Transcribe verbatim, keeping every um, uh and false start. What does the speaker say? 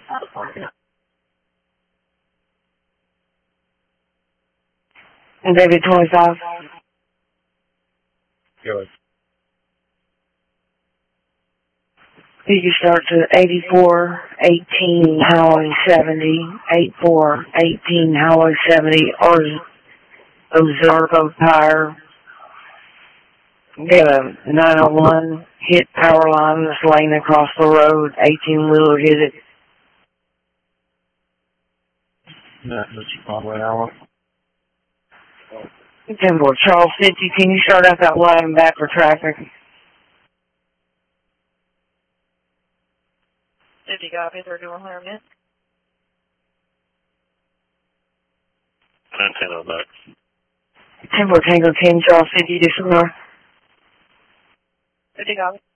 And David twenty-five. Go ahead. You start to eighty-four eighteen Highway seventy, eighty-four eighteen Highway seventy, or Ozarko Tire. Get a nine oh one hit power line that's laying across the road. eighteen wheeler hit it. That was probably hour. ten four Charles fifty, can you start out that line back for traffic? fifty copy, thirty-one hundred minutes. ten on back. ten four Tango ten, Charles fifty, disregard. fifty copy.